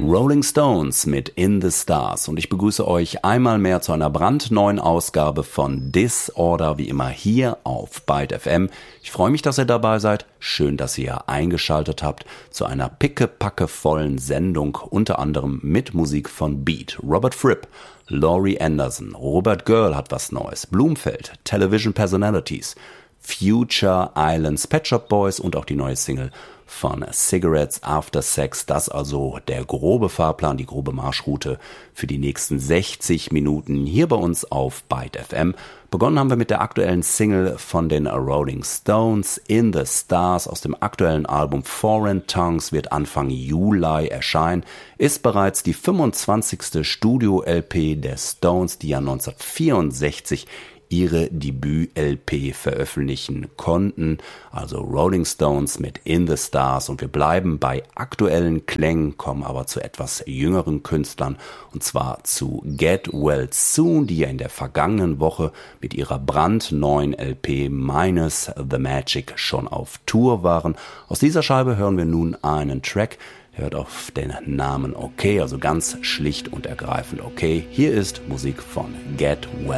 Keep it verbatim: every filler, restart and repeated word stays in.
Rolling Stones mit In the Stars und ich begrüße euch einmal mehr zu einer brandneuen Ausgabe von Disorder, wie immer hier auf Byte F M. Ich freue mich, dass ihr dabei seid. Schön, dass ihr eingeschaltet habt zu einer pickepackevollen Sendung, unter anderem mit Musik von Beat, Robert Fripp, Laurie Anderson, Robert Girl hat was Neues, Blumfeld, Television Personalities, Future Islands, Pet Shop Boys und auch die neue Single von Cigarettes After Sex. Das also der grobe Fahrplan, die grobe Marschroute für die nächsten sechzig Minuten hier bei uns auf Byte F M. Begonnen haben wir mit der aktuellen Single von den Rolling Stones, In the Stars, aus dem aktuellen Album Foreign Tongues, wird Anfang Juli erscheinen, ist bereits die fünfundzwanzigste Studio-L P der Stones, die ja neunzehnhundertvierundsechzig ihre Debüt-L P veröffentlichen konnten, also Rolling Stones mit In the Stars, und wir bleiben bei aktuellen Klängen, kommen aber zu etwas jüngeren Künstlern, und zwar zu Get Well Soon, die ja in der vergangenen Woche mit ihrer brandneuen L P Minus the Magic schon auf Tour waren. Aus dieser Scheibe hören wir nun einen Track, hört auf den Namen Okay, also ganz schlicht und ergreifend Okay. Hier ist Musik von Get Well